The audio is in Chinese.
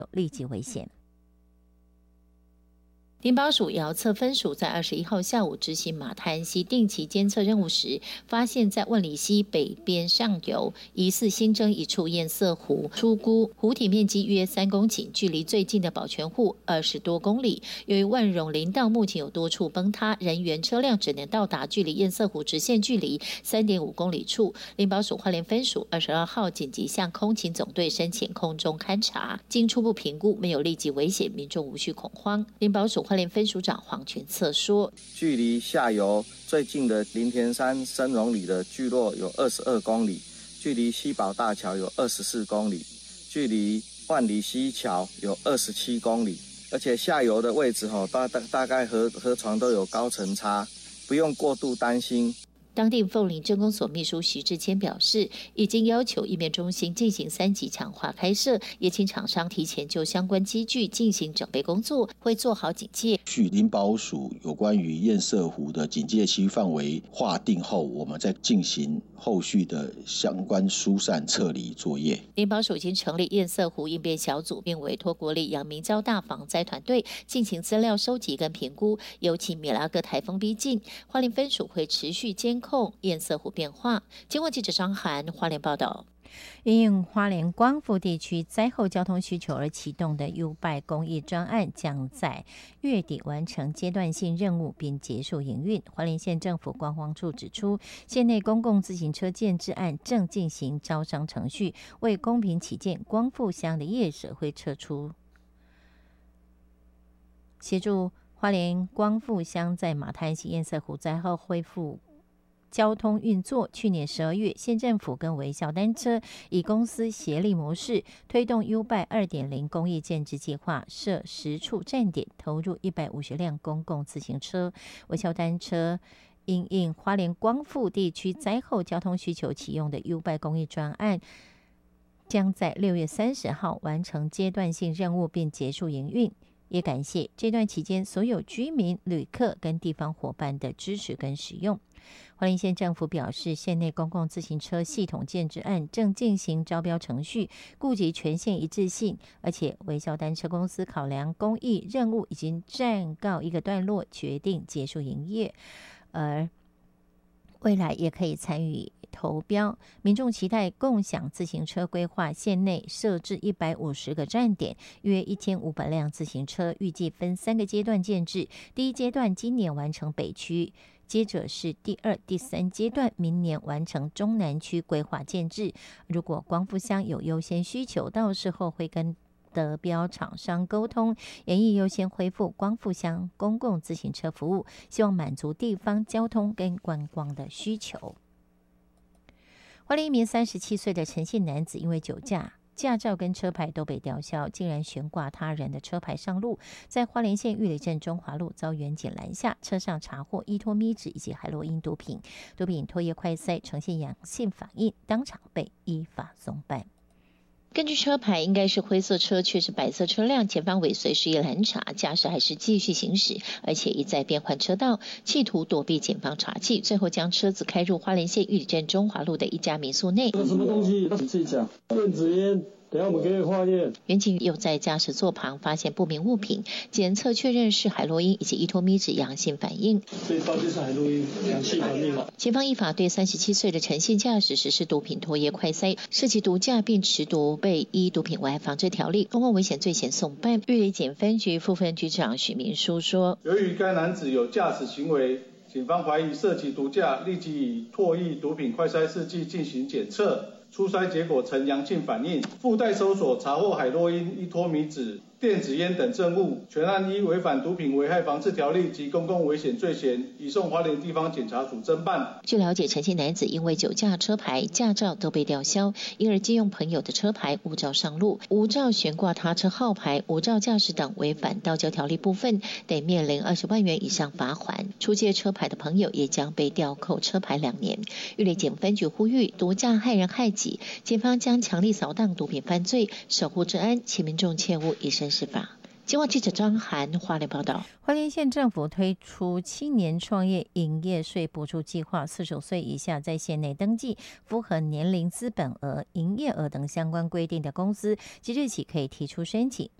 立即危险。 林保署遥测分署在21号下午执行马滩溪定期监测任务时，发现在万里溪北边上游疑似新增一处堰塞湖，初估湖体面积约3公顷，距离最近的保全户20多公里。由于万荣林道目前有多处崩塌，人员车辆只能到达距离堰塞湖直线距离3.5公里处。林保署花莲分署22号紧急向空勤总队申请空中勘查，经初步评估没有立即危险，民众无需恐慌。林保署花莲分署长黄全策说， 距离下游最近的林田山深荣里的聚落有22公里，距离西宝大桥有24公里，距离万里溪桥有27公里，而且下游的位置大概河床都有高层差，不用过度担心。 当地凤林镇公所秘书徐志谦表示，已经要求应变中心进行3级强化开设，也请厂商提前就相关机具进行整备工作，会做好警戒。 据林保署有关于堰塞湖的警戒区范围划定后，我们再进行后续的相关疏散撤离作业。 林保署已经成立堰塞湖应变小组，并委托国立阳明交大防灾团队进行资料收集跟评估。尤其米拉戈台风逼近，花莲分署会持续监控堰塞湖变化。经过记者张涵花莲报道。 因应花莲光复地区灾后交通需求而启动的 U-Bike 公益专案将在月底完成阶段性任务并结束营运。花莲县政府观光处指出，县内公共自行车建制案正进行招商程序，为公平起见，光复乡的业者会撤出协助花莲光复乡在马滩溪堰塞湖灾后恢复交通运作。去年12月，县政府跟微笑单车以公司协力模式推动 U-Bike 2.0 公益建制计划，设10处站点，投入150辆公共自行车。微笑单车因应花莲光复地区灾后交通需求启用的 U-Bike 公益专案，将在6月30号完成阶段性任务并结束营运。也感谢这段期间所有居民、旅客跟地方伙伴的支持跟使用。花莲县政府表示，县内公共自行车系统建制案正进行招标程序，顾及全县一致性，而且微笑单车公司考量公益任务已经暂告一个段落，决定结束营业，而未来也可以参与投标。民众期待共享自行车规划，县内设置150个站点，约1500辆自行车，预计分3个阶段建制。第一阶段今年完成北区，接着是第2、第3阶段，明年完成中南区规划建制。如果光复乡有优先需求，到时候会跟得标厂商沟通，研议优先恢复光复乡公共自行车服务，希望满足地方交通跟观光的需求。花莲一名37岁的陈姓男子因为酒驾，驾照跟车牌都被吊销，竟然悬挂他人的车牌上路，在花莲县玉里镇中华路遭员警拦下，车上查获依托咪酯以及海洛因毒品唾液快筛呈现阳性反应，当场被依法送办。 根据车牌应该是灰色车，却是白色车辆，前方尾随示意拦查，驾驶还是继续行驶，而且一再变换车道，企图躲避检方查缉，最后将车子开入花莲县玉里镇中华路的一家民宿内。 什么东西？你自己讲。电子烟。等下我们给你化验。 员警又在驾驶座旁发现不明物品，检测确认是海洛因以及依托咪酯阳性反应。 这一包就是海洛因阳性反应。 前方依法对37岁的陈姓驾驶实施毒品唾液快筛，涉及毒驾并持毒，被依毒品危害防治条例公共危险罪嫌送办。玉里检分局副分局长许明书说， 由于该男子有驾驶行为，警方怀疑涉及毒驾，立即以唾液毒品快筛试剂进行检测，初筛结果呈阳性反应，附带搜索查获海洛因、依托咪酯、电子烟等证物，全案依违反毒品危害防治条例及公共危险罪嫌，移送花莲地方检察署侦办。 据了解，陈姓男子因为酒驾，车牌、驾照都被吊销，因而借用朋友的车牌无照上路，无照悬挂他车号牌，无照驾驶等违反道交条例部分，得面临20万元以上罚锾。出借车牌的朋友也将被吊扣车牌2年。玉里检分局呼吁，毒驾害人害己，检方将强力扫荡毒品犯罪，守护治安，请民众切勿以身试法。 今晚记者张涵花莲报道。 花莲县政府推出青年创业营业税补助计划，49岁以下在县内登记、符合年龄、资本额、营业额等相关规定的公司，即日起可以提出申请。